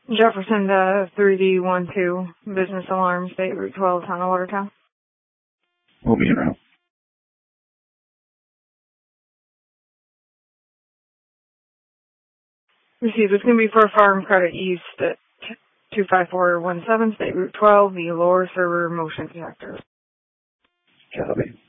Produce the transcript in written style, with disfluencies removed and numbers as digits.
Jefferson to 3D12, Business Alarm, State Route 12, Town of Watertown. We'll be around. Received. It's going to be for Farm Credit East at 25417, State Route 12, the lower server motion detector. Copy.